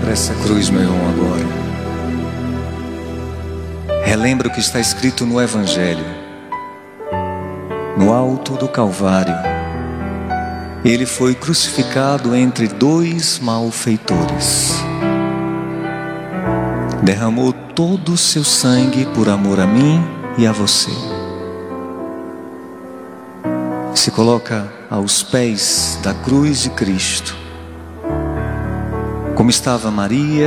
para essa cruz, meu irmão, agora. Relembra o que está escrito no Evangelho. No alto do Calvário, ele foi crucificado entre dois malfeitores. Derramou todo o seu sangue por amor a mim e a você. Se coloca aos pés da cruz de Cristo, como estava Maria